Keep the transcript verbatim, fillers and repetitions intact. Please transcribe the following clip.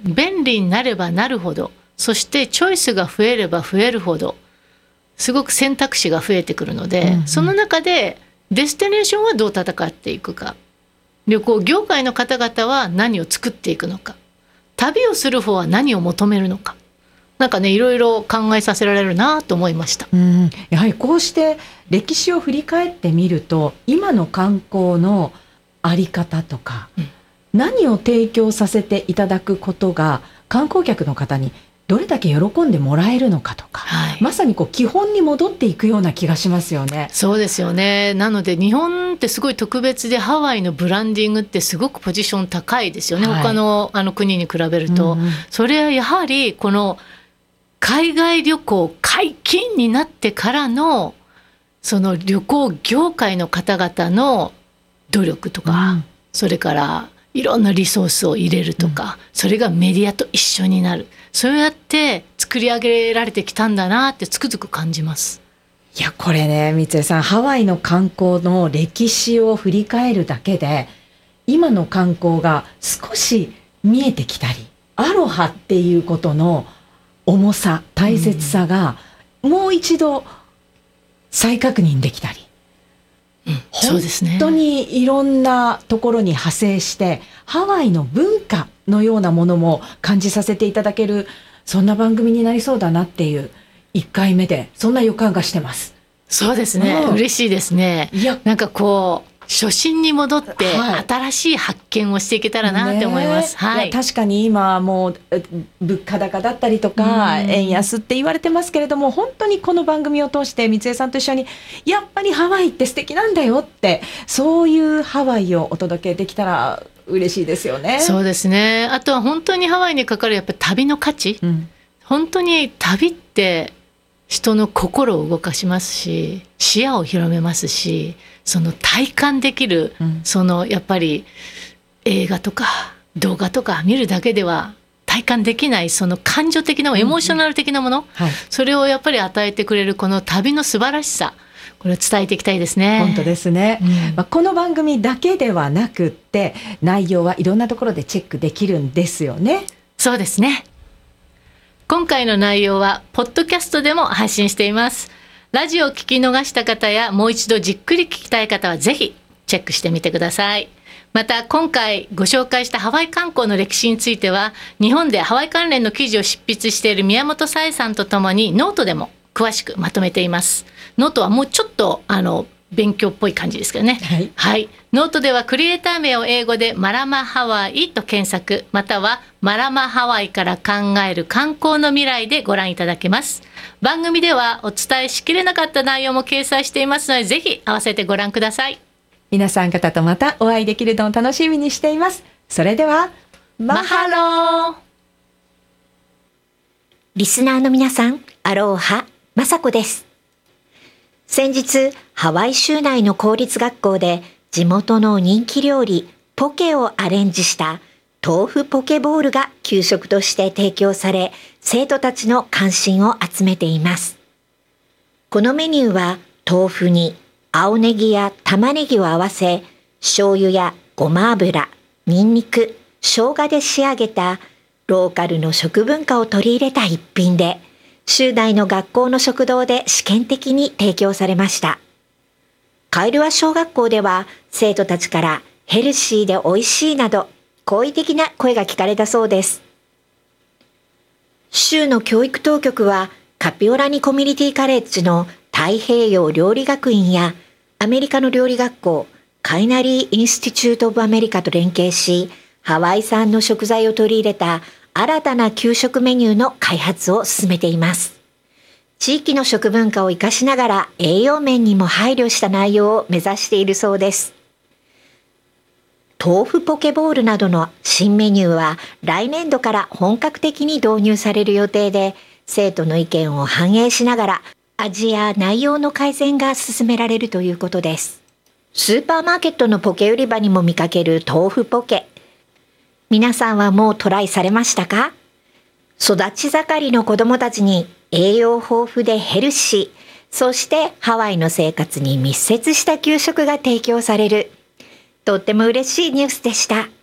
便利になればなるほど、そしてチョイスが増えれば増えるほどすごく選択肢が増えてくるので、うんうん、その中でデスティネーションはどう戦っていくか、旅行業界の方々は何を作っていくのか、旅をする方は何を求めるのか、なんかね、いろいろ考えさせられるなと思いました。 うん、やはりこうして歴史を振り返ってみると、今の観光のあり方とか、うん、何を提供させていただくことが観光客の方にどれだけ喜んでもらえるのかとか、はい、まさにこう基本に戻っていくような気がしますよね。 そうですよね。なので日本ってすごい特別で、ハワイのブランディングってすごくポジション高いですよね、はい、他のあの国に比べると、うんうん、それはやはりこの海外旅行解禁になってからのその旅行業界の方々の努力とか、うん、それからいろんなリソースを入れるとか、うん、それがメディアと一緒になる、そうやって作り上げられてきたんだなってつくづく感じます。 いや、これね、三江さん、ハワイの観光の歴史を振り返るだけで今の観光が少し見えてきたり、アロハっていうことの重さ、大切さがもう一度再確認できたり、 うん、そうですね、 本当にいろんなところに派生してハワイの文化のようなものも感じさせていただける、そんな番組になりそうだなっていういっかいめで、そんな予感がしてます。 そうですね、うん、嬉しいですね。いや、なんかこう初心に戻って新しい発見をしていけたらなって思います、 ね、はい、いや確かに今もう物価高だったりとか円安って言われてますけれども、本当にこの番組を通して三江さんと一緒にやっぱりハワイって素敵なんだよって、そういうハワイをお届けできたら嬉しいですよね。 そうですね。あとは本当にハワイにかかるやっぱり旅の価値、うん、本当に旅って人の心を動かしますし、視野を広めますし、その体感できる、うん、そのやっぱり映画とか動画とか見るだけでは体感できないその感情的な、エモーショナル的なもの、うんうん、はい、それをやっぱり与えてくれるこの旅の素晴らしさ、これを伝えていきたいですね。 本当ですね、うん、まあ、この番組だけではなくって内容はいろんなところでチェックできるんですよね。 そうですね。今回の内容はポッドキャストでも配信しています。ラジオを聞き逃した方やもう一度じっくり聞きたい方はぜひチェックしてみてください。また今回ご紹介したハワイ観光の歴史については、日本でハワイ関連の記事を執筆している宮本紗恵さんとともにノートでも詳しくまとめています。ノートはもうちょっとあの勉強っぽい感じですけどね、はいはい、ノートではクリエイター名を英語でマラマハワイと検索、またはマラマハワイから考える観光の未来でご覧いただけます。番組ではお伝えしきれなかった内容も掲載していますので、ぜひ合わせてご覧ください。 皆さん方とまたお会いできるのを楽しみにしています。それではマハロー。 リスナーの皆さん、アローハ、マサコです。先日ハワイ州内の公立学校で地元の人気料理ポケをアレンジした豆腐ポケボールが給食として提供され、生徒たちの関心を集めています。このメニューは豆腐に青ネギや玉ねぎを合わせ、醤油やごま油、ニンニク、生姜で仕上げたローカルの食文化を取り入れた一品で、州内の学校の食堂で試験的に提供されました。カイルワ小学校では生徒たちからヘルシーで美味しいなど好意的な声が聞かれたそうです。州の教育当局はカピオラニコミュニティカレッジの太平洋料理学院やアメリカの料理学校カイナリー・インスティチュート・オブ・アメリカと連携し、ハワイ産の食材を取り入れた新たな給食メニューの開発を進めています。地域の食文化を生かしながら栄養面にも配慮した内容を目指しているそうです。豆腐ポケボールなどの新メニューは来年度から本格的に導入される予定で、生徒の意見を反映しながら味や内容の改善が進められるということです。スーパーマーケットのポケ売り場にも見かける豆腐ポケ。皆さんはもうトライされましたか？育ち盛りの子どもたちに栄養豊富でヘルシー、そしてハワイの生活に密接した給食が提供される。とっても嬉しいニュースでした。